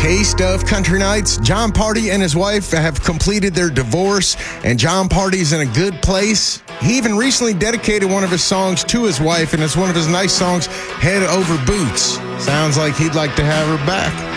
taste of country nights. Jon Pardi and his wife have completed their divorce, and Jon Pardi's in a good place. He even recently dedicated one of his songs to his wife, and it's one of his nice songs, Head Over Boots. Sounds like he'd like to have her back.